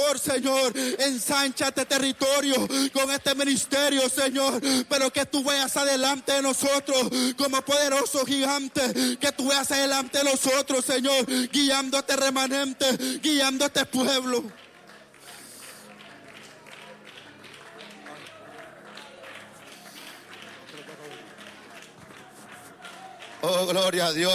favor, Señor, ensancha este territorio con este ministerio, Señor, pero que tú vayas adelante de nosotros como poderoso gigante, que tú vayas adelante de nosotros, Señor, guiando a este remanente, guiando a este pueblo. Oh, gloria a Dios.